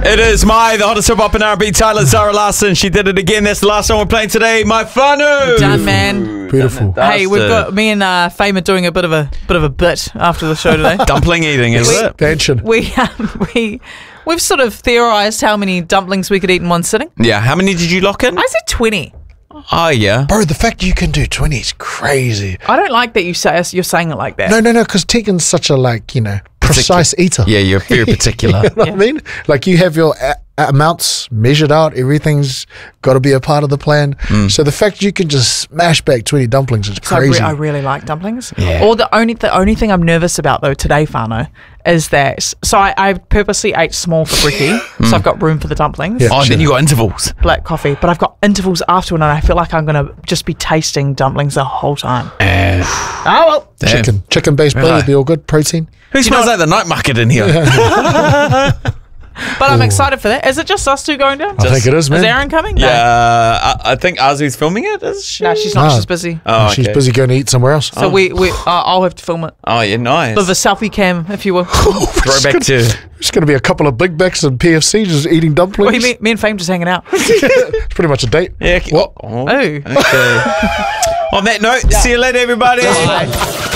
It is the hottest hip hop and R&B talent, Zara Larsson. She did it again. That's the last song we're playing today. My whānau. Done, man. Beautiful. Hey, we've got me and Fame are doing a bit of a bit after the show today. Dumpling eating, is it? Expansion. We've sort of theorised how many dumplings we could eat in one sitting. Yeah. How many did you lock in? I said 20. Oh, yeah. Bro, the fact you can do 20 is crazy. I don't like that you're saying it like that. No, because Tegan's such a, precise eater. Yeah, you're very particular. You know what I mean? Like, you have your amounts measured out. Everything's got to be a part of the plan. So the fact you can just smash back 20 dumplings is crazy. I really like dumplings. Yeah. Or the only thing I'm nervous about, though, today, whānau, is that... So I purposely ate small for brekkie, so I've got room for the dumplings. Yeah. Oh, then you got intervals. Black coffee. But I've got intervals afterward, and I feel like I'm going to just be tasting dumplings the whole time. Oh, well. Damn. Chicken-based bread would be all good. Protein. Who smells like the night market in here? But I'm excited for that. Is it just us two going down? I think it is, man. Is Aaron coming? No. Yeah, I think Azu's filming it, is she? No, she's not. No. She's busy. Oh, She's okay. busy going to eat somewhere else. So I'll have to film it. Oh, yeah, nice. Bit of a selfie cam, if you will. Throwback to... It's going to be a couple of Big Macs and PFC just eating dumplings. Well, me and Fame just hanging out. It's pretty much a date. Yeah, What? Oh, Oh. okay. On that note, see you later, everybody.